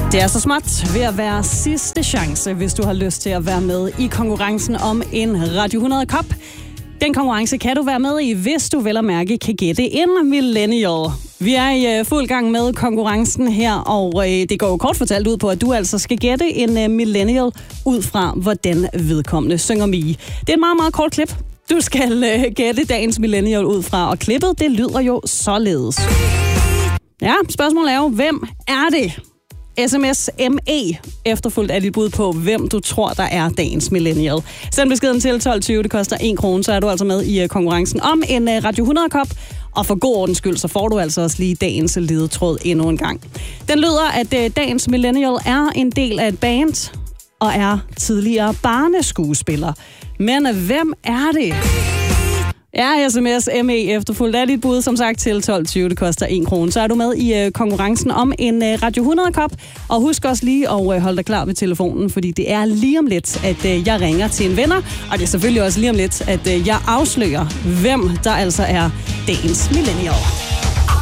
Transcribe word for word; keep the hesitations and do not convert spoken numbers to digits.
Det er så småt ved at være sidste chance, hvis du har lyst til at være med i konkurrencen om en Radio hundrede Kop. Den konkurrence kan du være med i, hvis du vel og mærke kan gætte en millennial. Vi er i fuld gang med konkurrencen her, og det går jo kort fortalt ud på, at du altså skal gætte en millennial ud fra, hvordan vedkommende synger Mie. Det er et meget, meget kort klip. Du skal gætte dagens millennial ud fra, og klippet, det lyder jo således. Ja, spørgsmålet er jo, hvem er det? sms M E efterfulgt af dit bud på, hvem du tror, der er dagens millennial. Send beskeden til tolv tyve, det koster en krone, så er du altså med i konkurrencen om en Radio hundrede Kop. Og for god ordens skyld, så får du altså også lige dagens ledetråd endnu en gang. Den lyder, at dagens millennial er en del af et band og er tidligere barneskuespiller. Men hvem er det? Ja, sms M E efterfulgt af dit bud, som sagt, til tolv tyve, det koster en krone. Så er du med i uh, konkurrencen om en uh, Radio hundrede Kop. Og husk også lige at uh, holde dig klar ved telefonen, fordi det er lige om lidt, at uh, jeg ringer til en venner. Og det er selvfølgelig også lige om lidt, at uh, jeg afslører, hvem der altså er dagens millennial.